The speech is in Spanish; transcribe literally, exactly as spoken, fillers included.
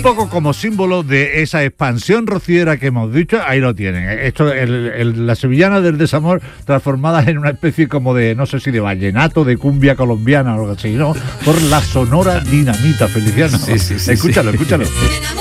un poco como símbolo de esa expansión rociera que hemos dicho, ahí lo tienen. Esto, el, el, la sevillana del desamor transformada en una especie como de, no sé si de vallenato, de cumbia colombiana o algo así, ¿no? Por la Sonora Dinamita, Feliciano. Sí, sí, sí, escúchalo, sí. escúchalo.